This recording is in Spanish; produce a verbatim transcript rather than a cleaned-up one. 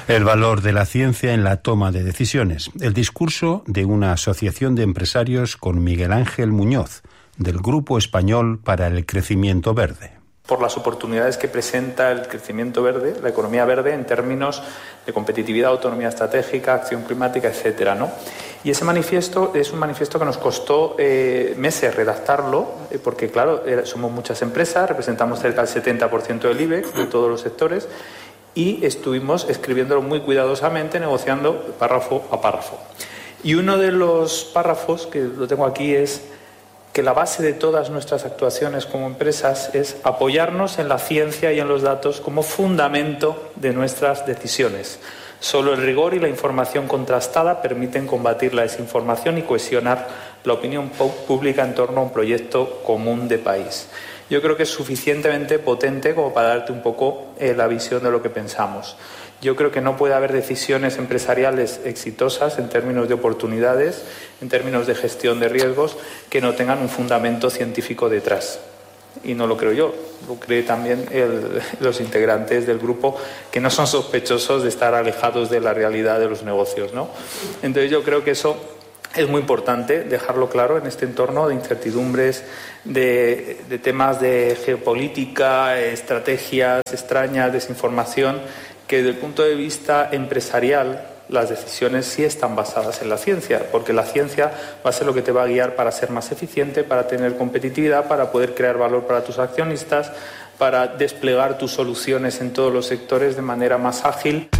El valor de la ciencia en la toma de decisiones. El discurso de una asociación de empresarios con Miguel Ángel Muñoz, del Grupo Español para el Crecimiento Verde. Por las oportunidades que presenta el crecimiento verde, la economía verde, en términos de competitividad, autonomía estratégica, acción climática, etcétera, ¿no? Y ese manifiesto es un manifiesto que nos costó eh, meses redactarlo, eh, porque, claro, eh, somos muchas empresas, representamos cerca del setenta por ciento del IBEX, de todos los sectores, y estuvimos escribiéndolo muy cuidadosamente, negociando párrafo a párrafo. Y uno de los párrafos, que lo tengo aquí, es que la base de todas nuestras actuaciones como empresas es apoyarnos en la ciencia y en los datos como fundamento de nuestras decisiones. Solo el rigor y la información contrastada permiten combatir la desinformación y cohesionar la opinión pública en torno a un proyecto común de país. Yo creo que es suficientemente potente como para darte un poco eh, la visión de lo que pensamos. Yo creo que no puede haber decisiones empresariales exitosas en términos de oportunidades, en términos de gestión de riesgos, que no tengan un fundamento científico detrás. Y no lo creo yo, lo creen también el, los integrantes del grupo, que no son sospechosos de estar alejados de la realidad de los negocios, ¿no? Entonces yo creo que eso es muy importante dejarlo claro en este entorno de incertidumbres, de, de temas de geopolítica, estrategias extrañas, desinformación, que desde el punto de vista empresarial las decisiones sí están basadas en la ciencia, porque la ciencia va a ser lo que te va a guiar para ser más eficiente, para tener competitividad, para poder crear valor para tus accionistas, para desplegar tus soluciones en todos los sectores de manera más ágil.